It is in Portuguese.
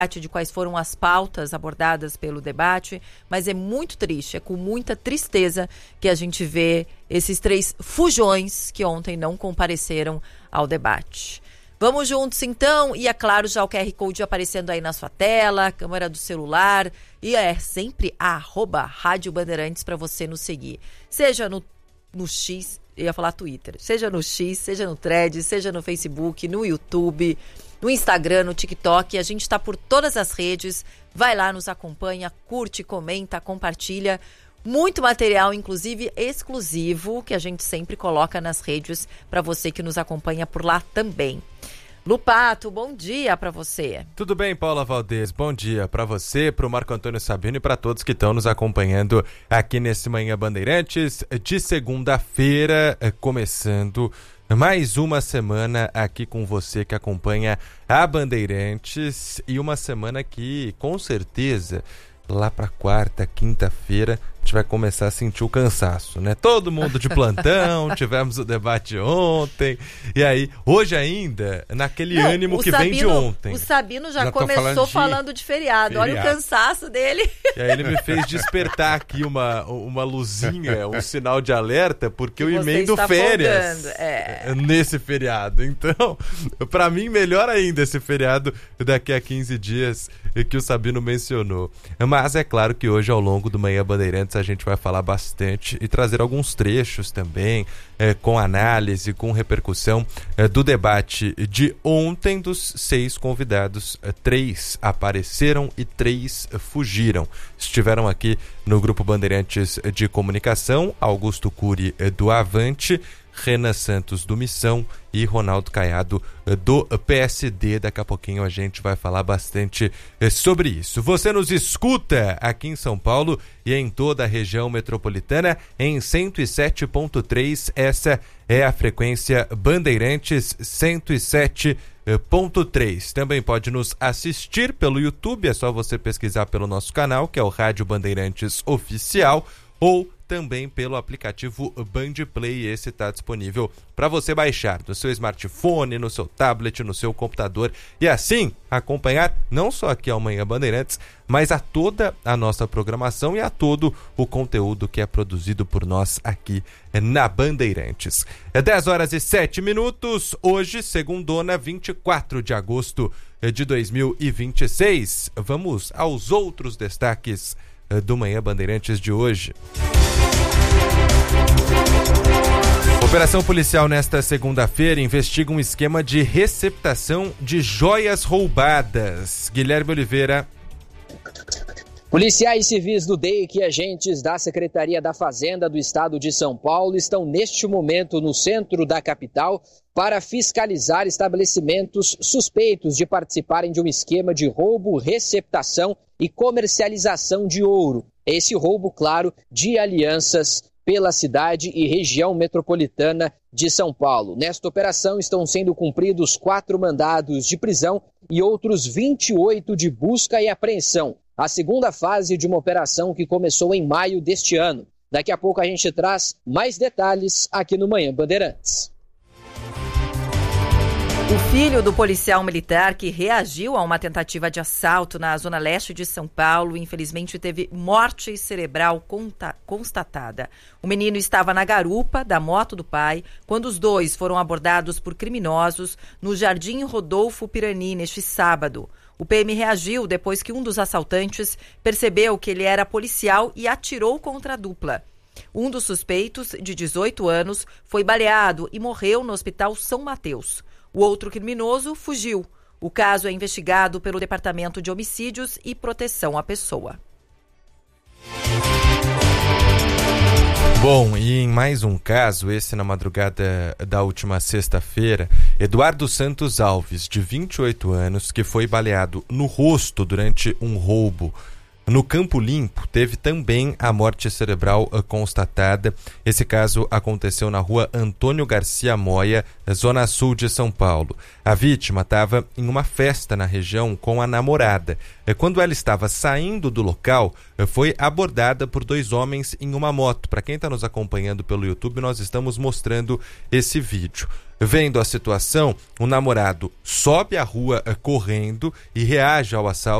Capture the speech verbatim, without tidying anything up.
de quais foram as pautas abordadas pelo debate, mas é muito triste, é com muita tristeza que a gente vê esses três fujões que ontem não compareceram ao debate. Vamos juntos então, e é claro, já o Q R Code aparecendo aí na sua tela, câmera do celular, e é sempre a arroba Rádio Bandeirantes para você nos seguir, seja no, no X, eu ia falar Twitter, seja no X, seja no Threads, seja no Facebook, no YouTube, no Instagram, no TikTok, a gente está por todas as redes, vai lá, nos acompanha, curte, comenta, compartilha, muito material, inclusive exclusivo, que a gente sempre coloca nas redes para você que nos acompanha por lá também. Lupato, bom dia para você. Tudo bem, Paula Valdez? Bom dia para você, para o Marco Antônio Sabino e para todos que estão nos acompanhando aqui nesse Manhã Bandeirantes de segunda-feira, começando mais uma semana aqui com você que acompanha a Bandeirantes, e uma semana que, com certeza, lá para quarta, quinta-feira, a gente vai começar a sentir o cansaço, né? Todo mundo de plantão, tivemos o debate ontem, e aí, hoje ainda, naquele Não, ânimo que Sabino, vem de ontem. O Sabino já, já começou falando de, falando de feriado. feriado, olha o cansaço dele. E aí ele me fez despertar aqui uma, uma luzinha, um sinal de alerta, porque eu emendo férias é. nesse feriado. Então, para mim, melhor ainda esse feriado daqui a quinze dias que o Sabino mencionou. Mas é claro que hoje, ao longo do Manhã Bandeirantes, a gente vai falar bastante e trazer alguns trechos também, é, com análise, com repercussão é, do debate de ontem. Dos seis convidados, é, três apareceram e três fugiram. Estiveram aqui no Grupo Bandeirantes de Comunicação: Augusto Cury do Avante, Renan Santos do Missão e Ronaldo Caiado do P S D. Daqui a pouquinho a gente vai falar bastante sobre isso. Você nos escuta aqui em São Paulo e em toda a região metropolitana em cento e sete ponto três. Essa é a frequência Bandeirantes cento e sete ponto três. Também pode nos assistir pelo YouTube, é só você pesquisar pelo nosso canal, que é o Rádio Bandeirantes Oficial, ou também pelo aplicativo Bandplay. Esse está disponível para você baixar no seu smartphone, no seu tablet, no seu computador, e assim acompanhar não só aqui ao Manhã Bandeirantes, mas a toda a nossa programação e a todo o conteúdo que é produzido por nós aqui na Bandeirantes. É dez horas e sete minutos, hoje, segundona, vinte e quatro de agosto de dois mil e vinte e seis. Vamos aos outros destaques do Manhã Bandeirantes de hoje. Operação policial nesta segunda-feira investiga um esquema de receptação de joias roubadas. Guilherme Oliveira. Policiais civis do D E I C e agentes da Secretaria da Fazenda do Estado de São Paulo estão neste momento no centro da capital para fiscalizar estabelecimentos suspeitos de participarem de um esquema de roubo, receptação e comercialização de ouro. Esse roubo, claro, de alianças pela cidade e região metropolitana de São Paulo. Nesta operação estão sendo cumpridos quatro mandados de prisão e outros vinte e oito de busca e apreensão. A segunda fase de uma operação que começou em maio deste ano. Daqui a pouco a gente traz mais detalhes aqui no Manhã Bandeirantes. O filho do policial militar que reagiu a uma tentativa de assalto na zona leste de São Paulo, infelizmente teve morte cerebral constatada. O menino estava na garupa da moto do pai quando os dois foram abordados por criminosos no Jardim Rodolfo Pirani neste sábado. O P M reagiu depois que um dos assaltantes percebeu que ele era policial e atirou contra a dupla. Um dos suspeitos, de dezoito anos, foi baleado e morreu no Hospital São Mateus. O outro criminoso fugiu. O caso é investigado pelo Departamento de Homicídios e Proteção à Pessoa. Bom, e em mais um caso, esse na madrugada da última sexta-feira, Eduardo Santos Alves, de vinte e oito anos, que foi baleado no rosto durante um roubo No Campo Limpo, teve também a morte cerebral uh, constatada. Esse caso aconteceu na rua Antônio Garcia Moya, zona sul de São Paulo. A vítima estava em uma festa na região com a namorada. Uh, quando ela estava saindo do local, uh, foi abordada por dois homens em uma moto. Para quem está nos acompanhando pelo YouTube, nós estamos mostrando esse vídeo. Vendo a situação, o namorado sobe a rua uh, correndo e reage ao assalto.